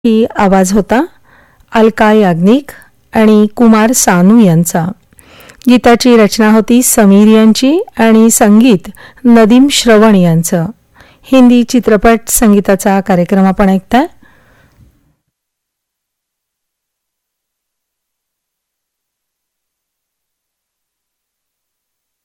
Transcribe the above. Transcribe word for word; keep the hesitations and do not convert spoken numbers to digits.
ही आवाज होता अलका याग्निक आणि कुमार सानू यांचा. गीताची रचना होती समीर यांची आणि संगीत नदीम श्रवण यांचं. हिंदी चित्रपट संगीताचा कार्यक्रम आपण ऐकताय.